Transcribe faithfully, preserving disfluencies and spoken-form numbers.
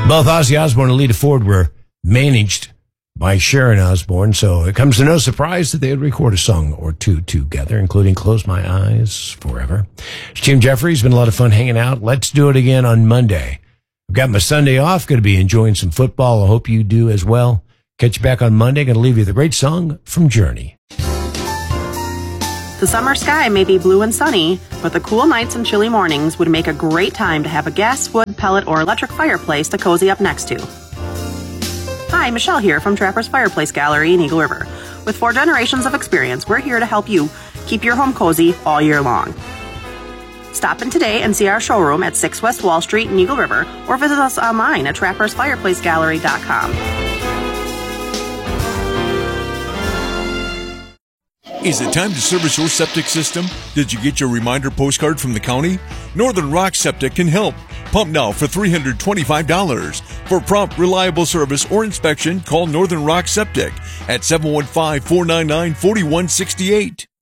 Both Ozzy Osbourne and Lita Ford were managed by Sharon Osbourne, so it comes to no surprise that they would record a song or two together, including Close My Eyes Forever. It's Jim Jeffries. Been a lot of fun hanging out. Let's do it again on Monday. I've got my Sunday off. Going to be enjoying some football. I hope you do as well. Catch you back on Monday. Going to leave you with a great song from Journey. The summer sky may be blue and sunny, but the cool nights and chilly mornings would make a great time to have a gas, wood, pellet, or electric fireplace to cozy up next to. Hi, Michelle here from Trapper's Fireplace Gallery in Eagle River. With four generations of experience, we're here to help you keep your home cozy all year long. Stop in today and see our showroom at six West Wall Street in Eagle River, or visit us online at trappers fireplace gallery dot com. Is it time to service your septic system? Did you get your reminder postcard from the county? Northern Rock Septic can help. Pump now for three hundred twenty-five dollars. For prompt, reliable service or inspection, call Northern Rock Septic at seven one five, four nine nine, four one six eight.